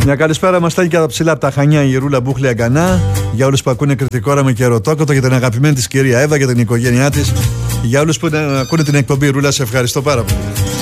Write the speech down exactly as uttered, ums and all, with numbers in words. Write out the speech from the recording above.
Μια καλησπέρα μας στέλνει και από ψηλά από τα Χανιά η Ρούλα Μπούχλη Αγκανά. Για όλους που ακούνε κριτικό όραμα και ερωτόκοτο, για την αγαπημένη της κυρία Εύα, για την οικογένειά της. Για όλους που ακούνε την εκπομπή Ρούλα, σε ευχαριστώ πάρα πολύ.